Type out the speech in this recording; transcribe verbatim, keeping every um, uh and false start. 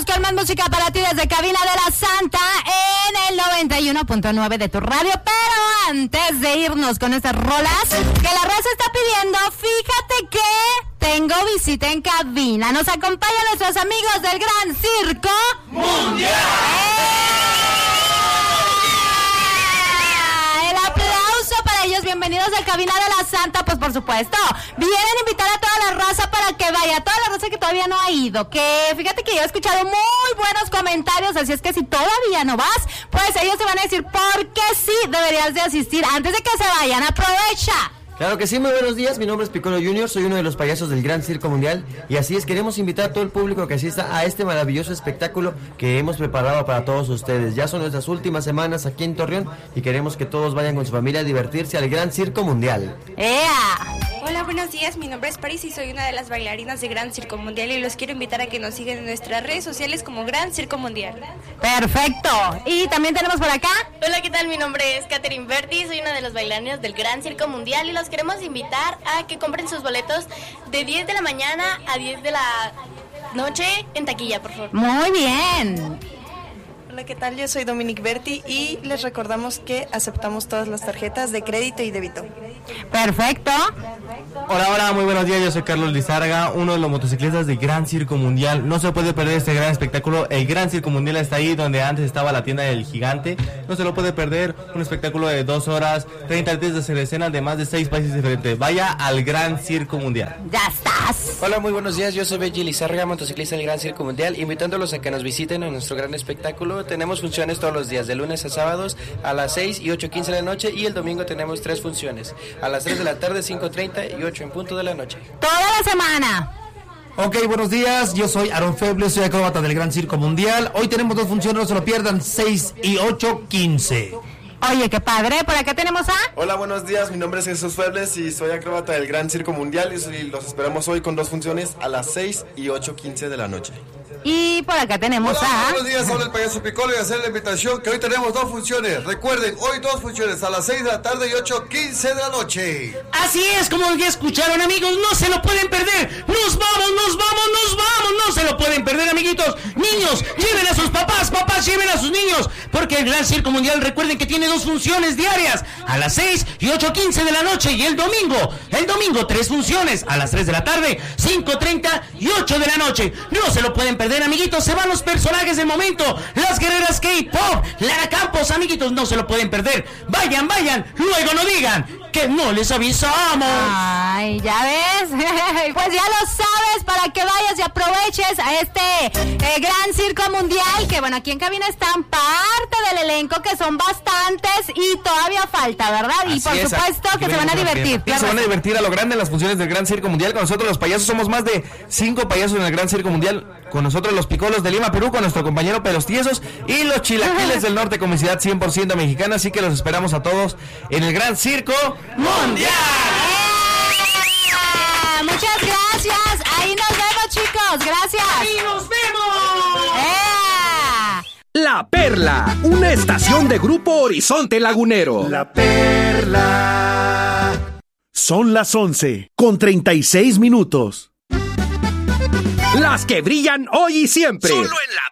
Vámonos con más música para ti desde Cabina de la Santa en el noventa y uno punto nueve de tu radio. Pero antes de irnos con estas rolas que la raza está pidiendo, fíjate que tengo visita en cabina. Nos acompañan nuestros amigos del Gran Circo Mundial. ¡Eh! El aplauso para ellos. Bienvenidos a Cabina de la Santa. Pues por supuesto, vienen a invitar a toda la raza para que vaya, toda la raza que todavía no ha ido, que fíjate que yo he escuchado muy buenos comentarios, así es que si todavía no vas, pues ellos te van a decir por qué sí deberías de asistir antes de que se vayan. Aprovecha. Claro que sí, muy buenos días, mi nombre es Piccolo Junior, soy uno de los payasos del Gran Circo Mundial y así es, queremos invitar a todo el público que asista a este maravilloso espectáculo que hemos preparado para todos ustedes. Ya son nuestras últimas semanas aquí en Torreón y queremos que todos vayan con su familia a divertirse al Gran Circo Mundial. ¡Ea! Hola, buenos días, mi nombre es Paris y soy una de las bailarinas de Gran Circo Mundial y los quiero invitar a que nos sigan en nuestras redes sociales como Gran Circo Mundial. Perfecto. Y también tenemos por acá. Hola, ¿qué tal? Mi nombre es Catherine Berti, soy una de las bailarinas del Gran Circo Mundial y los queremos invitar a que compren sus boletos de diez de la mañana a diez de la noche en taquilla, por favor. Muy bien. Hola, ¿qué tal? Yo soy Dominique Berti y les recordamos que aceptamos todas las tarjetas de crédito y débito. Perfecto. Hola, hola, muy buenos días, yo soy Carlos Lizárraga, uno de los motociclistas del Gran Circo Mundial. No se puede perder este gran espectáculo, el Gran Circo Mundial está ahí donde antes estaba la tienda del gigante. No se lo puede perder, un espectáculo de dos horas, treinta artistas de escena de más de seis países diferentes. Vaya al Gran Circo Mundial. Ya estás. Hola, muy buenos días, yo soy Benji Lizárraga, motociclista del Gran Circo Mundial, invitándolos a que nos visiten a nuestro gran espectáculo. Tenemos funciones todos los días, de lunes a sábados a las seis y ocho quince de la noche y el domingo tenemos tres funciones, a las tres de la tarde, cinco treinta y ocho en punto de la noche. Toda la semana. Ok, buenos días, yo soy Aaron Feble, soy acróbata del Gran Circo Mundial. Hoy tenemos dos funciones, no se lo pierdan, seis y ocho quince. Oye, qué padre, por acá tenemos a... Hola, buenos días, mi nombre es Jesús Febles y soy acróbata del Gran Circo Mundial y los esperamos hoy con dos funciones a las seis y ocho quince de la noche. Y por acá tenemos Hola, a... buenos días, hola el payaso Piccolo y hacer la invitación que hoy tenemos dos funciones. Recuerden, hoy dos funciones a las seis de la tarde y ocho quince de la noche. Así es, como ya escucharon, amigos, no se lo pueden perder. Nos vamos, nos vamos, nos vamos, no se lo pueden perder, amiguitos. Niños, lleven a sus papás, papás lleven a sus niños, porque el Gran Circo Mundial, recuerden que tiene dos funciones diarias, a las seis y ocho quince de la noche, y el domingo, el domingo tres funciones, a las tres de la tarde, cinco treinta y ocho de la noche. No se lo pueden perder, amiguitos, se van los personajes del momento, las guerreras K-pop, Lara Campos, amiguitos, no se lo pueden perder. Vayan, vayan, luego no digan que no les avisamos. Ay, ya ves. Pues ya lo sabes, para que vayas y aproveches a este eh, Gran Circo Mundial, que bueno, aquí en cabina están parte del elenco, que son bastantes y todavía falta, ¿verdad? Así y por es, supuesto que se van a divertir. Sí, se van a divertir a lo grande en las funciones del Gran Circo Mundial. Con nosotros los payasos somos más de cinco payasos en el Gran Circo Mundial. Con nosotros los Picolos de Lima, Perú, con nuestro compañero Pelos Tiesos y los Chilaquiles del Norte, comunidad cien por ciento mexicana. Así que los esperamos a todos en el Gran Circo Mundial. ¡Eh! Muchas gracias. Ahí nos vemos, chicos. Gracias. ¡Ahí nos vemos! ¡Eh! La Perla, una estación de Grupo Horizonte Lagunero. La Perla. Son las once con treinta y seis minutos. Las que brillan hoy y siempre. Solo en La